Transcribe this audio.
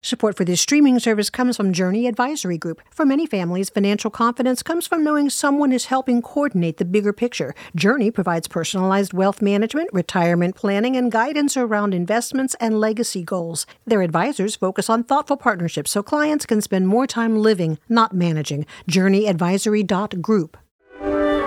Support for this streaming service comes from Journey Advisory Group. For many families, financial confidence comes from knowing someone is helping coordinate the bigger picture. Journey provides personalized wealth management, retirement planning, and guidance around investments and legacy goals. Their advisors focus on thoughtful partnerships so clients can spend more time living, not managing. JourneyAdvisory.group.